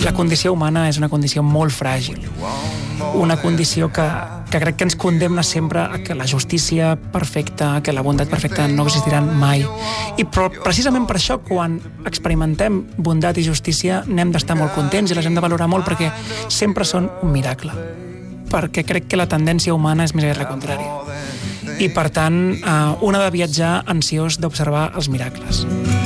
la condició humana és una condició molt fràgil, una condició que crec que ens condemna sempre a que la justícia perfecta, que la bondat perfecta no existiran mai. Però precisament per això, quan experimentem bondat i justícia, n'hem d'estar molt contents i les hem de valorar molt perquè sempre són un miracle. Perquè crec que la tendència humana és més aviat la contrària. I per tant, un ha de viatjar ansiós d'observar els miracles.